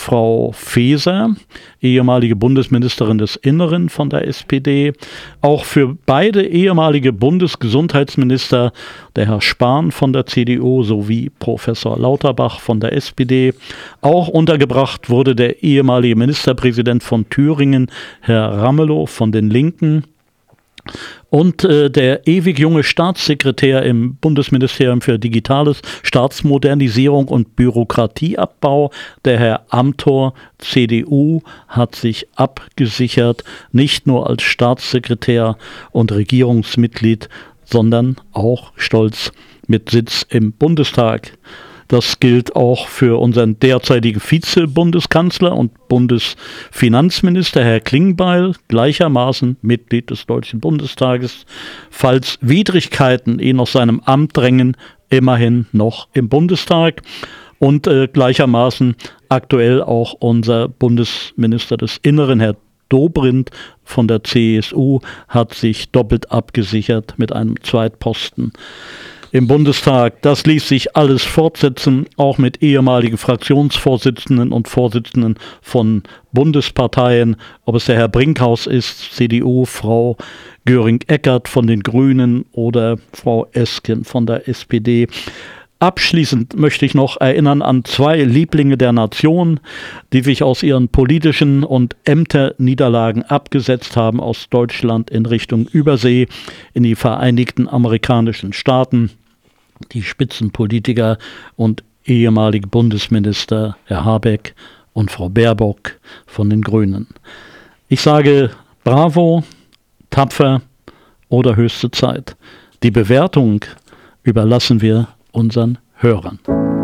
Frau Faeser, ehemalige Bundesministerin des Inneren von der SPD. Auch für beide ehemalige Bundesgesundheitsminister, der Herr Spahn von der CDU sowie Professor Lauterbach von der SPD. Auch untergebracht wurde der ehemalige Ministerpräsident von Thüringen, Herr Ramelow von den Linken. Und der ewig junge Staatssekretär im Bundesministerium für Digitales, Staatsmodernisierung und Bürokratieabbau, der Herr Amthor, CDU, hat sich abgesichert, nicht nur als Staatssekretär und Regierungsmitglied, sondern auch stolz mit Sitz im Bundestag. Das gilt auch für unseren derzeitigen Vize-Bundeskanzler und Bundesfinanzminister, Herr Klingbeil, gleichermaßen Mitglied des Deutschen Bundestages, falls Widrigkeiten ihn aus seinem Amt drängen, immerhin noch im Bundestag. Und gleichermaßen aktuell auch unser Bundesminister des Inneren, Herr Dobrindt von der CSU, hat sich doppelt abgesichert mit einem Zweitposten im Bundestag. Das ließ sich alles fortsetzen, auch mit ehemaligen Fraktionsvorsitzenden und Vorsitzenden von Bundesparteien, ob es der Herr Brinkhaus ist, CDU, Frau Göring-Eckardt von den Grünen oder Frau Esken von der SPD. Abschließend möchte ich noch erinnern an zwei Lieblinge der Nation, die sich aus ihren politischen und Ämterniederlagen abgesetzt haben aus Deutschland in Richtung Übersee, in die Vereinigten Amerikanischen Staaten, die Spitzenpolitiker und ehemalige Bundesminister Herr Habeck und Frau Baerbock von den Grünen. Ich sage bravo, tapfer oder höchste Zeit. Die Bewertung überlassen wir unseren Hörern.